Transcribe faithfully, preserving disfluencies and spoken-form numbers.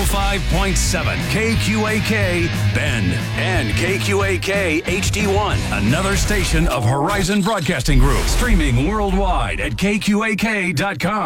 five point seven K Q A K Bend and K Q A K H D one, another station of Horizon Broadcasting Group, streaming worldwide at K Q A K dot com.